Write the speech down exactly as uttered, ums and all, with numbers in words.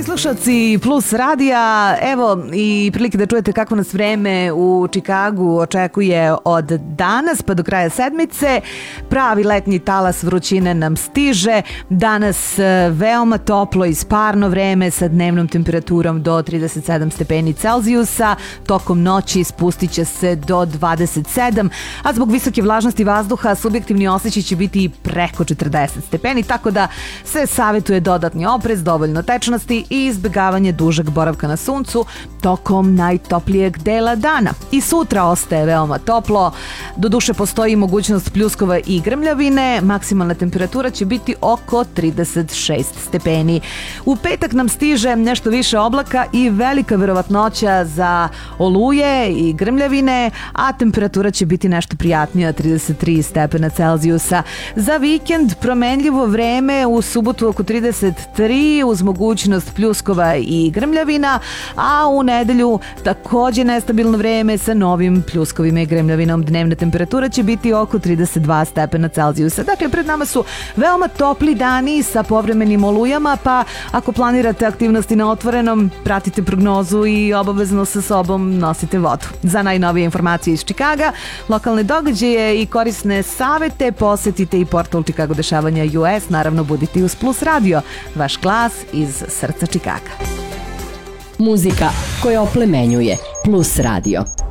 slušalci Plus radija, evo i prilike da čujete kako nas vreme u Čikagu očekuje od danas pa do kraja sedmice. Pravi letnji talas vrućine nam stiže. Danas veoma toplo i sparno vreme sa dnevnom temperaturom do trideset sedam stepeni Celzijusa. Tokom noći spustit će se do dvadeset sedam, a zbog visoke vlažnosti vazduha subjektivni osjećaj će biti i preko četrdeset stepeni, tako da se savjetuje dodatni oprez, dovoljno tečnosti i izbjegavanje dužeg boravka na suncu tokom najtoplijeg dela dana. I sutra ostaje veoma toplo, doduše postoji mogućnost pljuskova i grmljavine, maksimalna temperatura će biti oko trideset šest stepeni. U petak nam stiže nešto više oblaka i velika verovatnoća za oluje i grmljavine, a temperatura će biti nešto prijatnija, trideset tri stepena Celzijusa. Za vikend promenljivo vreme, u subotu oko trideset tri uz mogućnost pljuskova i grmljavina, a u nedelju takođe nestabilno vreme sa novim pljuskovima i grmljavinom. Dnevna temperatura će biti oko trideset dva stepena Celzijusa. Dakle, pred nama su veoma topli dani sa povremenim olujama, pa ako planirate aktivnosti na otvorenom, pratite prognozu i obavezno sa sobom nosite vodu. Za najnovije informacije iz Čikaga, lokalne događaje i korisne savete posetite i portal Čikago dešavanja U S. Naravno, budite uz Plus radio, vaš glas iz srca Čikaga. Muzika koja oplemenjuje. Plus radio.